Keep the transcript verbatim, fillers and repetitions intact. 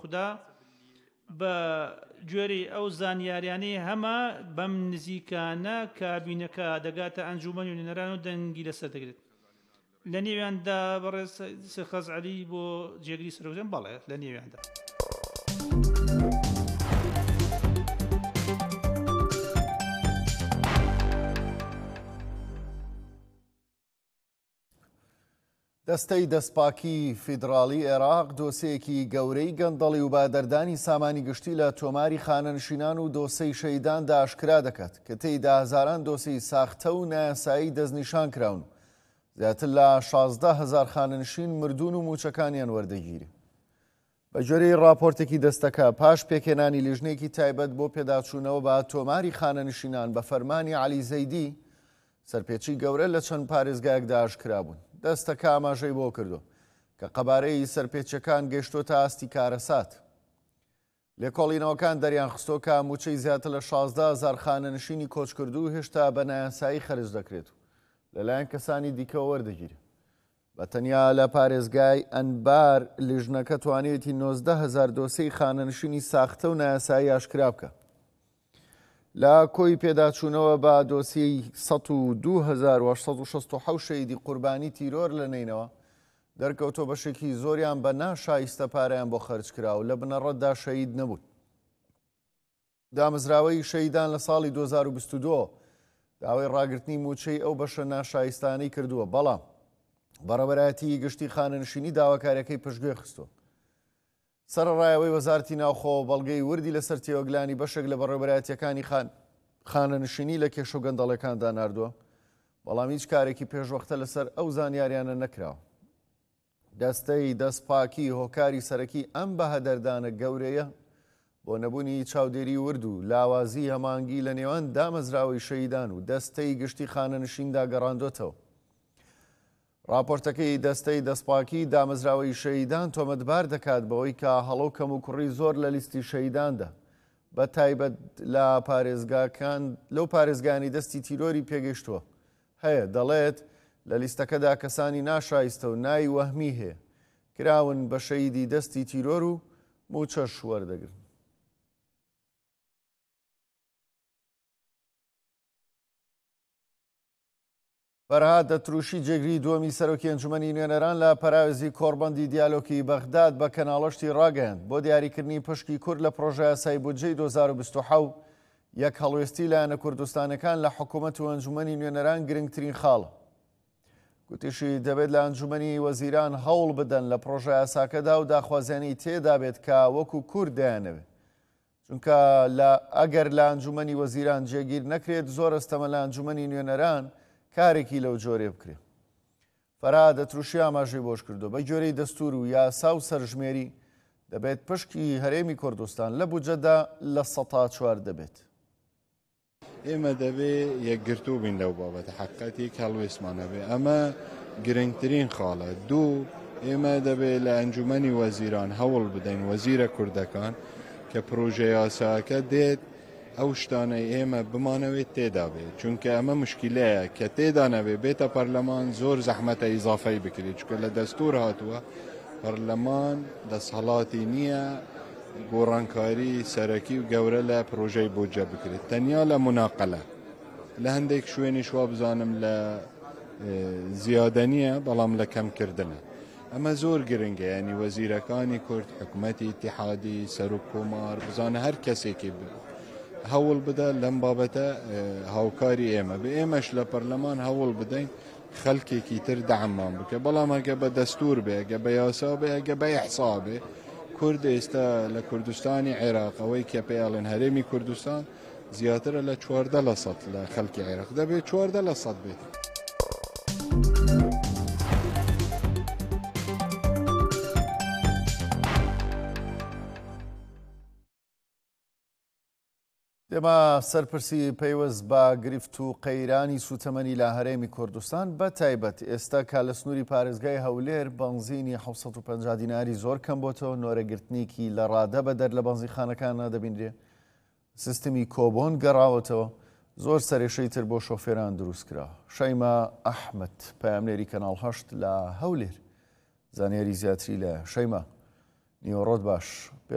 خوددا بە گوێرەی ئەو زانیاریانەی هەمە بەم نزیکانە کابینەکە دەگاتە ئەنجومەنی نوێنەران و دەنگی لەسەر دەگرێت لە نێویاندا بەڕێز سێخەز عەلی بۆ جێگری سەرۆکتان بەڵێ لە نێویاندا دەستەی دەستپاکی فیدراڵی عێراق دۆسەیەکی گەورەی گەندەڵی و بادەردانی سامانی گشتی لە تۆماری خانەنشینان و دۆسەی شەیداندا ئاشکرا دەکات کە تێیدا هەزاران دۆسەی ساختە و نایاسایی دەستنیشان کراون زیاتر لە شازدە هەزار خانەنشین مردوون و موچەکانیان وەردەگیری. بە جۆرەی راپۆرتێکی دەستەکە پاش پێکێنانی لیژنێکی تایبەت بۆ پێداچوونەوە بە تۆماری خانەنشینان بە فەرمانی عەلی زەیدی سەرپێچی گەورە لە چەند پارێزگایەکدا ئاشکرا بوون. دەستەکە ئاماژەی بۆ کردو کە قەبارەی سەرپێچەکان گەیشتۆتە ئاستی کارەسات. لێکۆڵینەوەکان دەریان خستۆ کە موچەی زیاتر لە شازدە هەزار خانەنشینی کۆچکردو و هێشتا بە نایاسایی خەرج دەکرێت و لەلایەن کەسانی دیکە وەردەگیرێت. بە تەنیا لە پارێزگای ئەنبار لیژنەکە توانێتی نۆزدە هەزار دۆسەی خانەنشینی ساختە و نایاسایی ئاشکرا بکە. لە کۆی پێداچوونەوە بە دۆسیەی سەد و دوو هەزار وەحسەد و شەست و حەوت شەیدی قوربانی تیرۆر لەنینەوە دەرکەوتۆ بەشێکی زۆریان بە ناشایستە پارەیان بۆ خەرج کرا و لە بنەڕەتدا شەهید نەبوون. دامەزراوەی شەیدان لە ساڵی دوو هەزار و بیست و دوو داوای ڕاگررتنی موچەی ئەو بەشە ناشایستانەی کردووە بەڵام بەڕێوەبەرایەتی گشتی خانەنشینی داواکاریەکەی پشتگوێ خستۆ. سەرڕایەوەی وەزارەتی ناوخۆ بەڵگەی وردی لەسەر تێوەگلانی بەشێک لە بەڕێوەبەرایەتیەکانی خانەنشینی لە کێشە و گەندەڵەکاندا ناردووە بەڵام هیچ کارێکی پێشوەختە لەسەر ئەو زانیاریانە نەکراوە. دەستەی دەستپاکی هۆکاری سەرەکی ئەم بەهەدەردانە گەورەیە بۆ نەبوونی چاودێری ورد و لاوازی هەمانگی لە نێوان دامەزراوەی شەیدان و دەستەی گشتی خانەنشیندا گەڕاندۆتەوە. راپۆرتەکەی دەستەی دەستپاکی دامەزراوەی شەیدان تۆمەتبار دەکات بەوەی کە هەڵۆ کەم و کوڕی زۆر لە لیستی شەیداندا بە تایبەت لە پارێزگاکان لەو پارێزگانی دەستی تیرۆری پێگەشتووە هەیە دەڵێت لە لیستەکەدا کەسانی ناشایستە و ناوی وەهمی هەیە کراون بە شەیدی دەستی تیرۆر و موچەش وەردەگرن. فەرهاد دەتروشی جێگری دووەمی سەرۆکی ئەنجومەنی نوێنەران لە پەراوێزی کۆڕبەندی دیالۆگی بەغداد بە کەناڵەشتی ڕاگەیاند بۆ دیاریکردنی پشکی کورد لە پرۆژە یاسای بودجەی دوو هەزار و بیست و حەوت یەک هەڵوێستی لایەنە کوردستانەکان لە حکوومەت و ئەنجومەنی نوێنەران گرنگترین خاڵە. گوتیشی دەبێت لە ئەنجومەنی وەزیران هەوڵ بدەن لە پرۆژە یاساکەدا و داخوازیانی تێدا بێت کە وەکو کورد دەیانەوێت چونکە ئەگەر لە ئەنجومەنی وەزیران جێگیر نەکرێت زۆر ئەستەمە لە ئەنجومەنی نوێنەران کارێکی لەو جۆرێ بکرێ. فەرهاد دەتروشی ئاماژەی بۆش کردو بە گوێرەی دەستور و یاسا و سەرژمێری دەبێت پشکی هەرێمی کوردستان لە بودجەدا لە سەد تا چوار دەبێت. ئێمە دەبێ یەکگرتوو بین لەو بابەتە حەقیقەتی هەڵوێستمانە بێ ئەمە گرنگترین خاڵە. دوو ئێمە دەبێت لە ئەنجومەنی وەزیران هەوڵ بدەین وەزیرە کوردەکان کە پرۆژە یاساکە دێت ئەو شتانەی ئێمە بمانەوێت تێدا بێت چونکە ئەمە مشکلەیە کە تێدا نەبێ بێتە پەرلەمان زۆر زەحمەتە ئیزافەی بکرێت چونکە لە دەستور هاتووە پەرلەمان دەسەڵاتی نییە گۆڕانکاری سەرەکی و گەورە لە پرۆژەی بودجە بکرێت تەنیا لە مناقەلە لە هەندێک شوێنی شوا بزانم لە زیادە نییە بەڵام لە کەمکردنە. ئەمە زۆر گرنگە ینی وەزیرەکانی کورد حکوومەتی ئیتیحادی سەر و کۆمار بزانە هەر کەسێکی هەوڵ بدە لەم بابەتە هاوکاری ئێمە بێ ئێمەش لە پەرلەمان هەوڵ بدەین خەڵکێکی تر دەعممان بکە بەڵام ئەگە بە دەستور بێ ئەگە بە یاسا بێ ئەگە بە ئیحسا بێ کورد ئێستا لە کوردستانی عێراق ئەوەی کە پێیاڵێن هەرێمی کوردستان زیاترە لە چواردە لە سەد لە خەڵکی عێراق دەبێت چواردە لە سەد بێت. دێمە سەرپرسی پەیوەست بە گرفت و قەیرانی سوتەمەنی لە هەرێمی کوردستان بە تایبەت ئێستا کا لە سنووری پارێزگای هەولێر بەنزینی حەوت سەد و پەنجا دیناری زۆر کەم بۆتەوە نۆرەگرتنێکی لە ڕادە بەدەر لە بەنزیخانەکانە دەبینرێ سیستمی کۆبۆن گەڕاوەتەوە زۆر سەرێشەی تر بۆ شۆفێران دروست کرا. شەیما ئەحمەد پەیامنێری کەناڵ هەشت لە هەولێر زانیاری زیاتری لە شەیما نیوەڕۆت باش.